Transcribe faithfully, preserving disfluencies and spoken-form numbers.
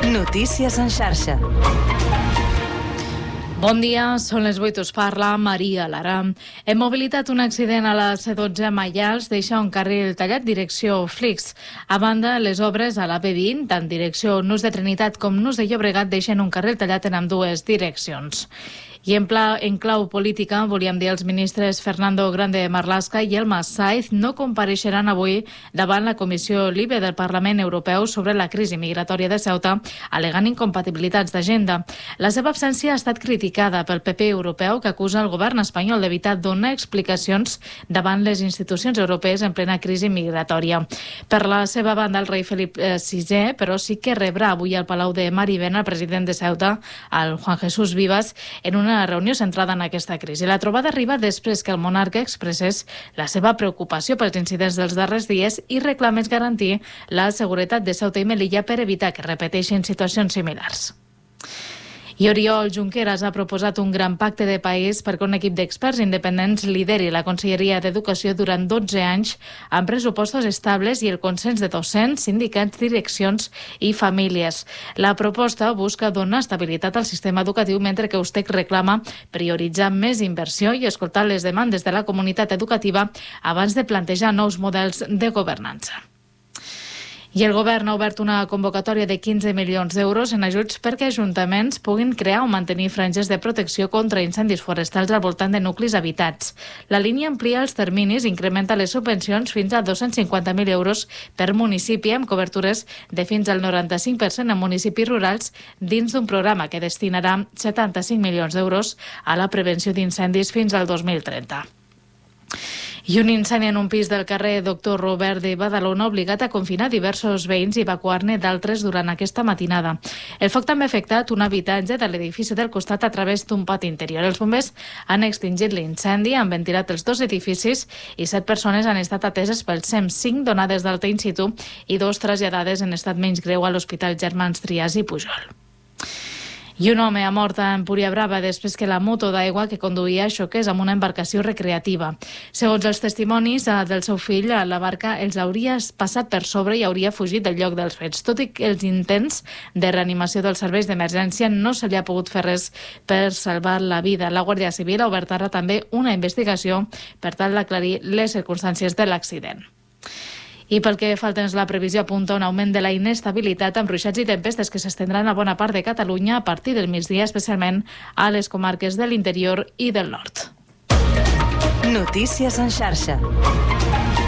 Notícies en xarxa. Bon dia, són les vuit, us parla Maria Lara. Hem mobilitat un accident a la C dotze a Maials, deixa un carril tallat direcció Flix. A banda, les obres a la B vint, tant direcció Nus de Trinitat com Nus de Llobregat, deixen un carril tallat en ambdues direccions. I en, pla, en clau política, volíem dir els ministres Fernando Grande Marlaska i Elma Saiz no compareixeran avui davant la Comissió LIBE del Parlament Europeu sobre la crisi migratòria de Ceuta, alegant incompatibilitats d'agenda. La seva absència ha estat criticada pel P P europeu, que acusa el govern espanyol d'evitar donar explicacions davant les institucions europees en plena crisi migratòria. Per la seva banda, el rei Felip sisè, però sí que rebrà avui al Palau de Marivent el president de Ceuta, el Juan Jesús Vivas, en una reunió centrada en aquesta crisi. La trobada arriba després que el monarca expressés la seva preocupació pels incidents dels darrers dies i reclamés garantir la seguretat de Ceuta i Melilla per evitar que repeteixin situacions similars. I Oriol Junqueras ha proposat un gran pacte de país perquè un equip d'experts independents lideri la Conselleria d'Educació durant dotze anys amb pressupostos estables i el consens de docents, sindicats, direccions i famílies. La proposta busca donar estabilitat al sistema educatiu, mentre que Ustec reclama prioritzar més inversió i escoltar les demandes de la comunitat educativa abans de plantejar nous models de governança. I el govern ha obert una convocatòria de quinze milions d'euros en ajuts perquè ajuntaments puguin crear o mantenir franges de protecció contra incendis forestals al voltant de nuclis habitats. La línia amplia els terminis i incrementa les subvencions fins a dos-cents cinquanta mil euros per municipi, amb cobertures de fins al noranta-cinc per cent en municipis rurals, dins d'un programa que destinarà setanta-cinc milions d'euros a la prevenció d'incendis fins al dos mil trenta. I un incendi en un pis del carrer Doctor Robert de Badalona ha obligat a confinar diversos veïns i evacuar-ne d'altres durant aquesta matinada. El foc també ha afectat un habitatge de l'edifici del costat a través d'un pati interior. Els bombers han extingit l'incendi, han ventilat els dos edificis i set persones han estat ateses pel SEM, cinc donades d'alta in situ i dos traslladades en estat menys greu a l'Hospital Germans Trias i Pujol. I un home ha mort a Empúria Brava després que la moto d'aigua que conduïa xoqués amb una embarcació recreativa. Segons els testimonis del seu fill, la barca els hauria passat per sobre i hauria fugit del lloc dels fets. Tot i que els intents de reanimació dels serveis d'emergència no se li ha pogut fer res per salvar la vida. La Guàrdia Civil ha obert ara també una investigació per tal d'aclarir les circumstàncies de l'accident. I pel que fa al temps, la previsió apunta un augment de la inestabilitat amb ruixats i tempestes que s'estendran a bona part de Catalunya a partir del migdia, especialment a les comarques de l'interior i del nord. Notícies en xarxa.